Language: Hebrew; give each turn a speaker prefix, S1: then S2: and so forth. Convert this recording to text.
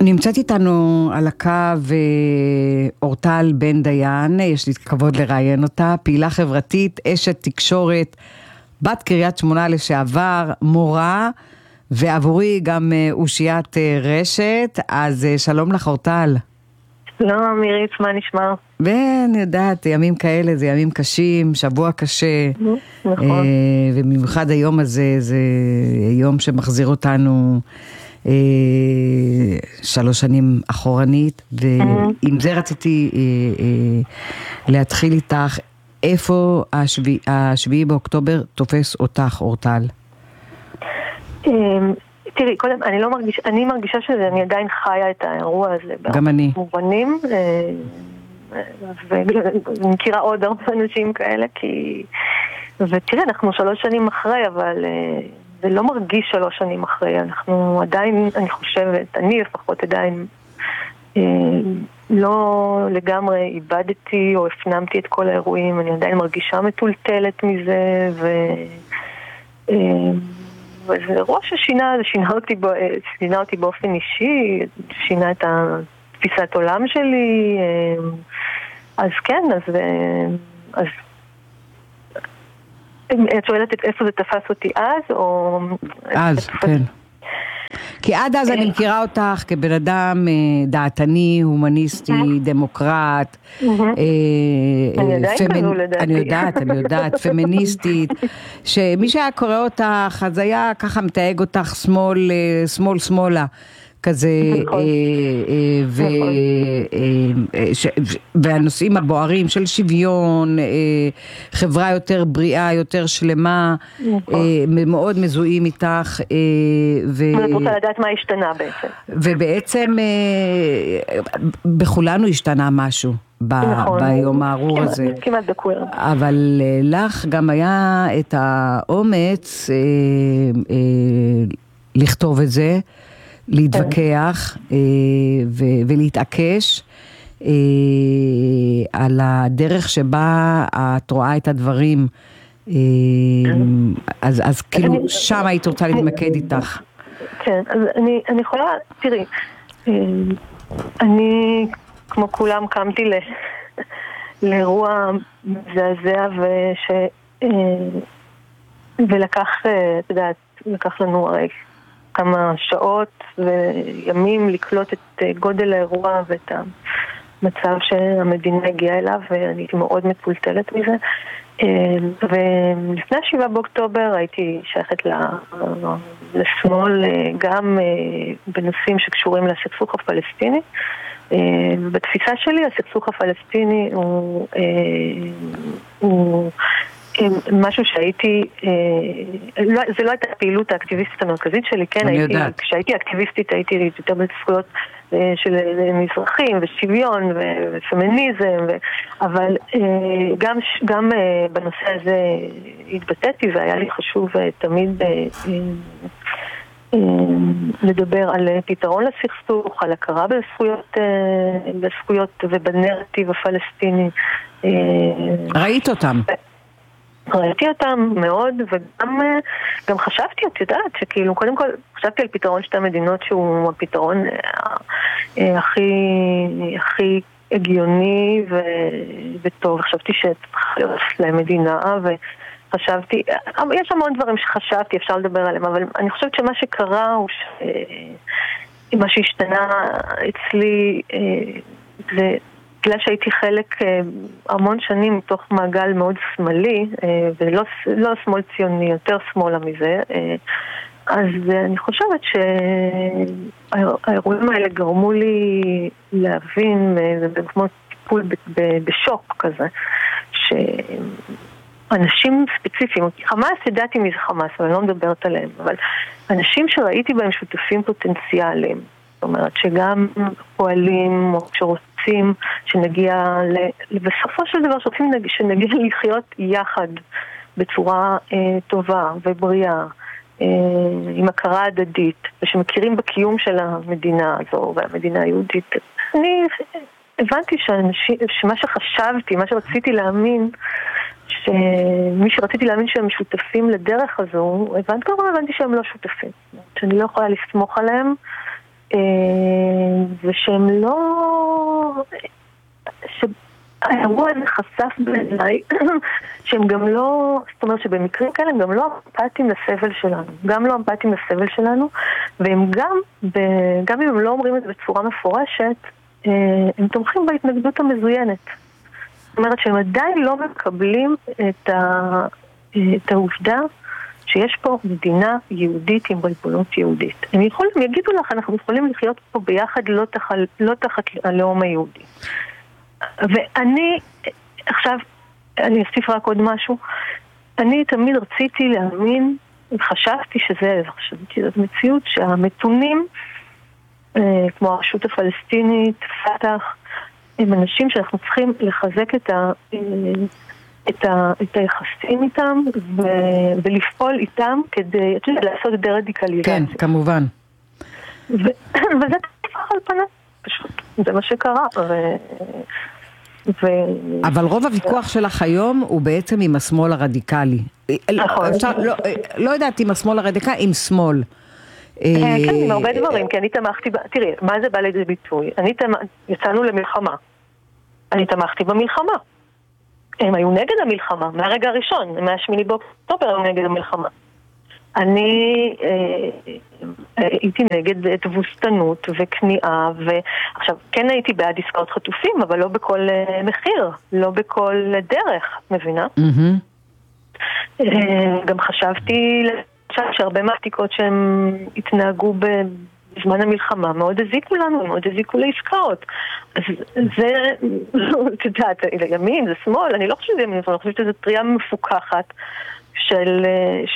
S1: נמצאת איתנו על הקו אורטל בן דיין, יש לי כבוד לראיין אותה, פעילה חברתית, אשת תקשורת, בת קריית שמונה לשעבר, מורה, ועבורי גם אושיית רשת, אז שלום לך אורטל.
S2: לא, מירית, מה נשמע?
S1: ואני יודעת, ימים כאלה זה ימים קשים, שבוע קשה,
S2: נכון.
S1: ובמיוחד היום הזה, זה יום שמחזיר אותנו 3 שנים אחורנית, ועם זה רציתי להתחיל איתך, איפה השביעי באוקטובר תופס אותך אורטל?
S2: תראי, קודם, אני מרגישה שאני עדיין חיה את האירוע הזה.
S1: גם אני.
S2: במובנים, ואני מכירה עוד הרבה אנשים כאלה, ותראה, אנחנו 3 שנים אחרי, אבל זה לא מרגיש 3 שנים אחרי. אנחנו עדיין, אני חושבת, אני לפחות עדיין לא לגמרי איבדתי או הפנמתי את כל האירועים. אני עדיין מרגישה מטולטלת מזה, וזה אירוע ששינה אותי באופן אישי, שינה את תפיסת עולם שלי. אז כן, אז את שואלת איפה זה תפס אותי אז, או...
S1: אז, כן. כי עד אז אני מכירה אותך כבן אדם דעתני, הומניסטי, דמוקרט. אני יודעת, פמיניסטית, שמי שהיה קורא אותך, אז היה ככה מתייג אותך שמאלה. כזה, והנושאים הבוערים של שוויון, חברה יותר בריאה, יותר שלמה, מאוד מזוהים איתך.
S2: ואת רוצה לדעת מה השתנה בעצם.
S1: ובעצם בכולנו השתנה משהו ביום הארור הזה.
S2: כמעט בכולם. אבל
S1: לך גם היה את האומץ לכתוב את זה, להתווכח ולהתעקש על הדרך שבה את רואה את הדברים, אז כאילו שם היית רוצה להתמקד איתך.
S2: כן, אז אני יכולה, תראי, אני כמו כולם קמתי לאירוע מזעזע ולקח, את יודעת, לקח לנו הרי כמה שעות וימים לקלוט את גודל האירוע ואת המצב שהמדינה הגיעה אליו, ואני הייתי מאוד מטולטלת מזה. ולפני 7 באוקטובר הייתי שייכת לשמאל גם בנושאים שקשורים לסכסוך הפלסטיני. בתפיסה שלי הסכסוך הפלסטיני הוא משהו שהייתי, זה לא הייתה הפעילות האקטיביסטית המרכזית שלי, כן, כשהייתי אקטיביסטית הייתי יותר בזכויות של מזרחים ושוויון ופמיניזם, אבל גם בנושא הזה התבטאתי, והיה לי חשוב תמיד לדבר על פתרון לסכסוך, על הכרה בזכויות ובנרטיב הפלסטיני.
S1: ראית אותם?
S2: ראיתי אותם מאוד, וגם חשבתי, את יודעת, שכאילו, קודם כל, חשבתי על פתרון 2 מדינות שהוא הפתרון הכי הגיוני וטוב. חשבתי שצריך להיות להם מדינה, וחשבתי, יש המון דברים שחשבתי, אפשר לדבר עליהם, אבל אני חושבת שמה שקרה הוא מה שהשתנה אצלי זה בגלל שהייתי חלק המון שנים מתוך מעגל מאוד שמאלי, ולא שמאל ציוני, יותר שמאלה מזה, אז אני חושבת שהאירועים האלה גרמו לי להבין, כמו טיפול בשוק כזה, שאנשים ספציפיים, חמאס ידעתי מי זה חמאס, אבל אני לא מדברת עליהם, אבל אנשים שראיתי בהם שותפים פוטנציאליים, זאת אומרת שגם פועלים או שרוצים שנגיע בסופו של דבר שנגיע לחיות יחד בצורה טובה ובריאה, עם הכרה הדדית, ושמכירים בקיום של המדינה הזו והמדינה היהודית. אני הבנתי שמה שחשבתי, מה שרציתי להאמין, שמי שרציתי להאמין שהם שותפים לדרך הזו, הבנתי שהם לא שותפים, שאני לא יכולה לסמוך עליהם, ושהם לא... האירוע הזה חשף בעיניי שהם גם לא, זאת אומרת שבמקרים כאלה הם גם לא אמפתיים לסבל שלנו, והם גם אם הם לא אומרים את זה בצורה מפורשת, הם תומכים בהתנגדות המזוינת. זאת אומרת שהם עדיין לא מקבלים את העובדה שיש פה מדינה יהודית עם ריבונות יהודית. הם יגידו לך, אנחנו יכולים לחיות פה ביחד לא תחת הלאום היהודי. ואני, עכשיו, אני אוסיף רק עוד משהו. אני תמיד רציתי להאמין, חשבתי שזאת מציאות שהמתונים, כמו הרשות הפלסטינית, פתח, הם אנשים שאנחנו צריכים לחזק את היחסים איתם ולפעול איתם כדי לעשות דה-רדיקליזציה.
S1: כן, כמובן.
S2: וזה תפח על פניו, פשוט. זה מה שקרה.
S1: אבל רוב הוויכוח שלך היום הוא בעצם עם השמאל הרדיקלי. לא יודעת אם השמאל הרדיקלי, עם שמאל.
S2: כן, עם הרבה דברים, כי אני תמכתי, תראי, מה זה בא לידי ביטוי? יצאנו למלחמה. אני תמכתי במלחמה. הם היו נגד המלחמה, מהרגע הראשון, מה-8 באוקטובר היו נגד המלחמה. אני הייתי נגד תבוסתנות וכניעה, ועכשיו, כן הייתי בעד עסקאות חטופים, אבל לא בכל מחיר, לא בכל דרך, מבינה? גם חשבתי שהרבה מהעתיקות שהם התנהגו בזמן המלחמה מאוד הזיקו לנו, מאוד הזיקו לעסקאות. אז זה, את יודעת, ימין, זה שמאל, אני לא חושבת שזה ימין, אני חושבת שזו טריה מפוקחת של